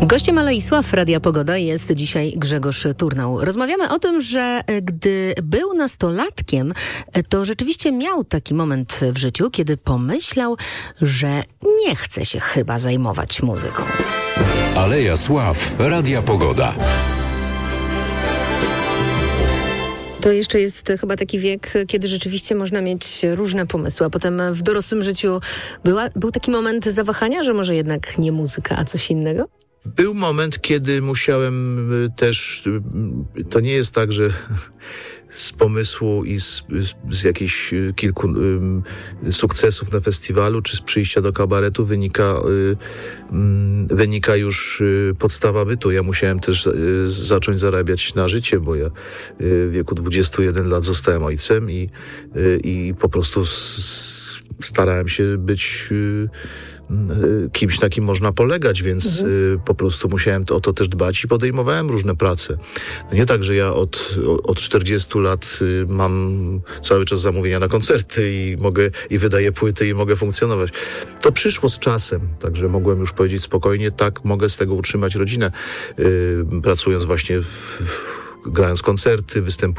Gościem Ale i Sław Radia Pogoda jest dzisiaj Grzegorz Turnał. Rozmawiamy o tym, że gdy był nastolatkiem, to rzeczywiście miał taki moment w życiu, kiedy pomyślał, że nie chce się chyba zajmować muzyką. Aleja Sław Radia Pogoda. To jeszcze jest chyba taki wiek, kiedy rzeczywiście można mieć różne pomysły, a potem w dorosłym życiu był taki moment zawahania, że może jednak nie muzyka, a coś innego? Był moment, kiedy musiałem też, to nie jest tak, że z pomysłu i z jakichś kilku sukcesów na festiwalu, czy z przyjścia do kabaretu wynika już podstawa bytu. Ja musiałem też zacząć zarabiać na życie, bo ja w wieku 21 lat zostałem ojcem i po prostu starałem się być kimś, na kim można polegać, więc po prostu musiałem o to też dbać i podejmowałem różne prace. No nie tak, że ja od 40 lat mam cały czas zamówienia na koncerty i wydaję płyty i mogę funkcjonować. To przyszło z czasem, także mogłem już powiedzieć spokojnie, tak, mogę z tego utrzymać rodzinę, pracując właśnie grając koncerty, występując